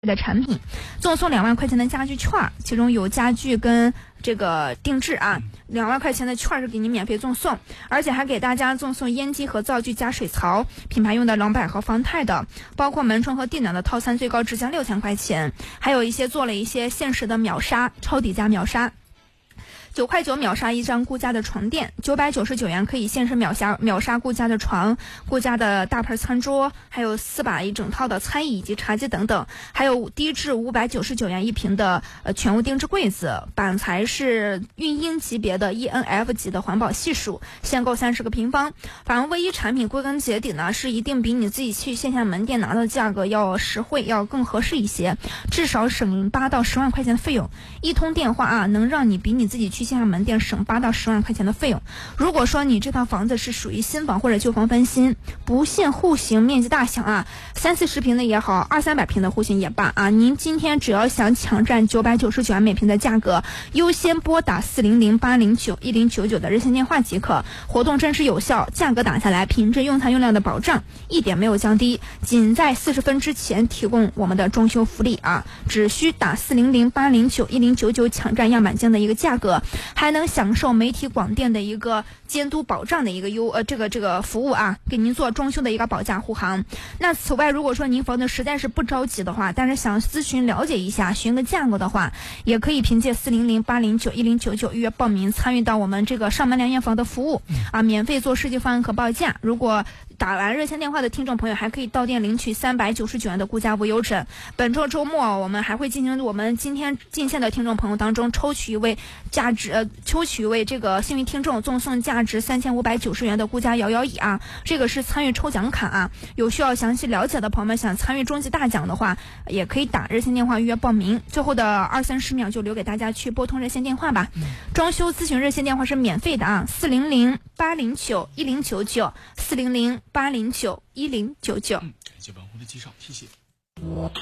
的产品，赠送2万块钱的家具券，其中有家具跟这个定制啊，2万块钱的券是给你免费赠送，而且还给大家赠送烟机和灶具加水槽，品牌用的200和方太的，包括门窗和地暖的套餐，最高直降6000块钱，还有一些做了一些限时的秒杀，抄底价秒杀。9块9秒杀一张顾家的床垫，999元可以限时秒杀顾家的床、顾家的大盆餐桌，还有4把一整套的餐椅以及茶几等等，还有低至599元一瓶的全屋定制柜子，板材是孕婴级别的 ENF 级的环保系数，限购30个平方。反正唯一产品归根结底呢，是一定比你自己去线下门店拿的价格要实惠，要更合适一些，至少省8到10万块钱的费用。一通电话啊，能让你比你自己去线下门店省8到10万块钱的费用。如果说你这套房子是属于新房或者旧房翻新，不限户型面积大小啊，30-40平的也好，200-300平的户型也罢啊，您今天只要想抢占999元每平的价格，优先拨打400-809-1099的热线电话即可。活动真实有效，价格打下来，品质用材用料的保障一点没有降低，仅在40分之前提供我们的装修福利啊，只需打400-809-1099抢占样板间的一个价格，还能享受媒体广电的一个监督保障的一个这个服务啊，给您做装修的一个保驾护航。那此外，如果说您房子实在是不着急的话，但是想咨询了解一下询个价格的话，也可以凭借400-809-1099预约报名，参与到我们这个上门量验房的服务啊，免费做设计方案和报价。如果打完热线电话的听众朋友，还可以到店领取399元的顾家无忧枕。本周周末我们还会进行我们今天进线的听众朋友当中抽取一位这个幸运听众，赠送价值3590元的顾家摇摇椅啊，这个是参与抽奖卡啊。有需要详细了解的朋友们，想参与终极大奖的话，也可以打热线电话预约报名。最后的20-30秒就留给大家去拨通热线电话吧。装修咨询热线电话是免费的啊，400-809-1099 400-809-1099。 感谢本户的介绍，谢谢。